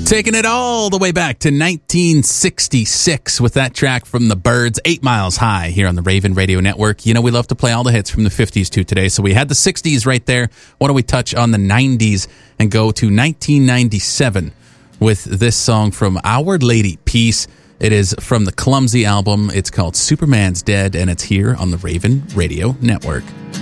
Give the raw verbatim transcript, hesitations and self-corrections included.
Taking it all the way back to nineteen sixty-six with that track from the Byrds, Eight Miles High, here on the Raven Radio Network. You know, we love to play all the hits from the fifties too today, so we had the sixties right there. Why don't we touch on the nineties and go to nineteen ninety-seven with this song from Our Lady Peace. It is from the Clumsy album. It's called Superman's Dead, and it's here on the Raven Radio Network.